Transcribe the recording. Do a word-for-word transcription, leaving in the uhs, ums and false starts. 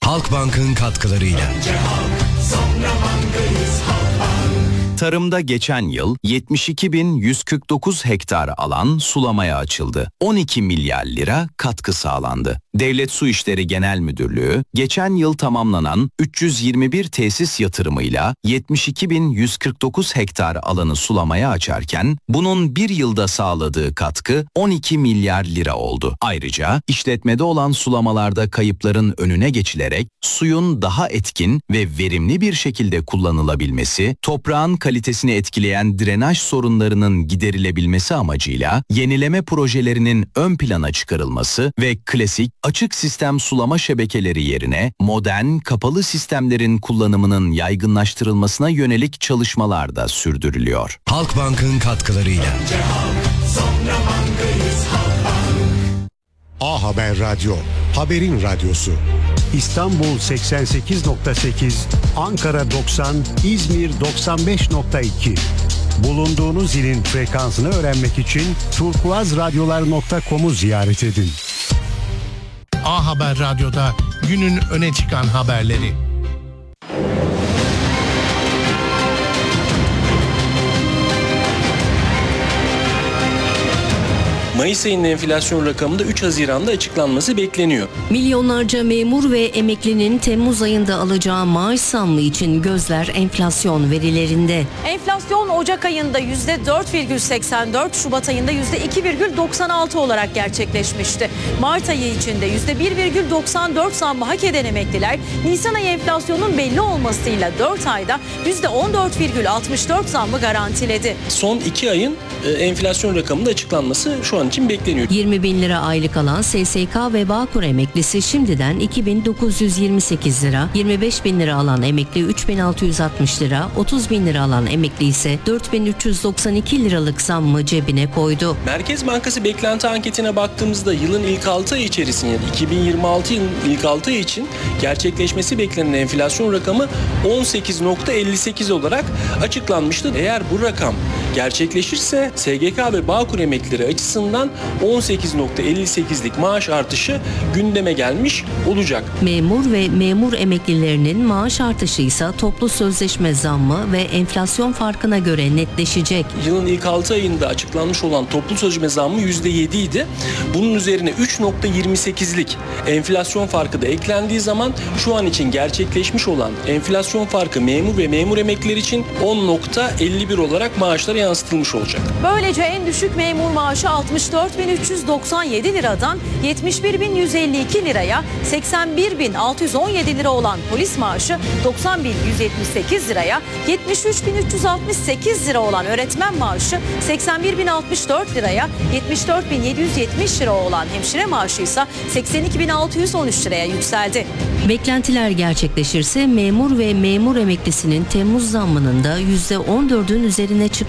Halkbank'ın katkılarıyla. Tarımda geçen yıl yetmiş iki bin yüz kırk dokuz hektar alan sulamaya açıldı. on iki milyar lira katkı sağlandı. Devlet Su İşleri Genel Müdürlüğü, geçen yıl tamamlanan üç yüz yirmi bir tesis yatırımıyla yetmiş iki bin yüz kırk dokuz hektar alanı sulamaya açarken, bunun bir yılda sağladığı katkı on iki milyar lira oldu. Ayrıca işletmede olan sulamalarda kayıpların önüne geçilerek suyun daha etkin ve verimli bir şekilde kullanılabilmesi, toprağın kalitesini etkileyen drenaj sorunlarının giderilebilmesi amacıyla yenileme projelerinin ön plana çıkarılması ve klasik açık sistem sulama şebekeleri yerine modern kapalı sistemlerin kullanımının yaygınlaştırılmasına yönelik çalışmalar da sürdürülüyor. Halkbank'ın katkılarıyla. A Haber Radyo, haberin radyosu. İstanbul seksen sekiz nokta sekiz, Ankara doksan, İzmir doksan beş nokta iki. Bulunduğunuz ilin frekansını öğrenmek için turkuazradyolar nokta com'u ziyaret edin. A Haber Radyo'da günün öne çıkan haberleri. Mayıs ayının enflasyon rakamında üç Haziran'da açıklanması bekleniyor. Milyonlarca memur ve emeklinin Temmuz ayında alacağı maaş zammı için gözler enflasyon verilerinde. Enflasyon Ocak ayında yüzde dört virgül seksen dört, Şubat ayında yüzde iki virgül doksan altı olarak gerçekleşmişti. Mart ayı içinde yüzde bir virgül doksan dört zammı hak eden emekliler, Nisan ayı enflasyonun belli olmasıyla dört ayda yüzde on dört virgül altmış dört zammı garantiledi. Son iki ayın e, enflasyon rakamında açıklanması şu an için bekleniyor. yirmi bin lira aylık alan S S K ve Bağkur emeklisi şimdiden iki bin dokuz yüz yirmi sekiz lira, yirmi beş bin lira alan emekli üç bin altı yüz altmış lira, otuz bin lira alan emekli ise dört bin üç yüz doksan iki liralık zammı cebine koydu. Merkez Bankası beklenti anketine baktığımızda yılın ilk altı ay içerisinde, yani iki bin yirmi altı yılının ilk altı ay için gerçekleşmesi beklenen enflasyon rakamı on sekiz nokta elli sekiz olarak açıklanmıştı. Eğer bu rakam gerçekleşirse S G K ve Bağkur emeklileri açısından on sekiz nokta elli sekizlik maaş artışı gündeme gelmiş olacak. Memur ve memur emeklilerinin maaş artışı ise toplu sözleşme zammı ve enflasyon farkına göre netleşecek. Yılın ilk altı ayında açıklanmış olan toplu sözleşme zammı yüzde yedi idi. Bunun üzerine üç nokta yirmi sekizlik enflasyon farkı da eklendiği zaman şu an için gerçekleşmiş olan enflasyon farkı memur ve memur emeklileri için on nokta elli bir olarak maaşlara yansıtılmış olacak. Böylece en düşük memur maaşı altmış dört bin üç yüz doksan yedi liradan yetmiş bir bin yüz elli iki liraya, seksen bir bin altı yüz on yedi lira olan polis maaşı doksan bin yüz yetmiş sekiz liraya, yetmiş üç bin üç yüz altmış sekiz lira olan öğretmen maaşı seksen bir bin altmış dört liraya, yetmiş dört bin yedi yüz yetmiş lira olan hemşire maaşı ise seksen iki bin altı yüz on üç liraya yükseldi. Beklentiler gerçekleşirse memur ve memur emeklisinin Temmuz zammının da yüzde on dördün üzerine çıkması